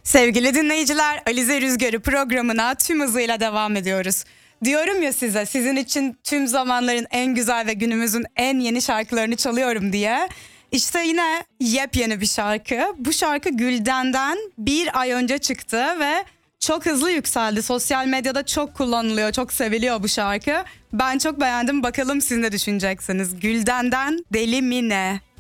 Sevgili dinleyiciler, Alize Rüzgarı programına tüm hızıyla devam ediyoruz. Diyorum ya size, sizin için tüm zamanların en güzel ve günümüzün en yeni şarkılarını çalıyorum diye. İşte yine yepyeni bir şarkı. Bu şarkı Gülden'den bir ay önce çıktı ve çok hızlı yükseldi. Sosyal medyada çok kullanılıyor, çok seviliyor bu şarkı. Ben çok beğendim. Bakalım siz ne düşüneceksiniz? Gülden'den Deli Mi Ne?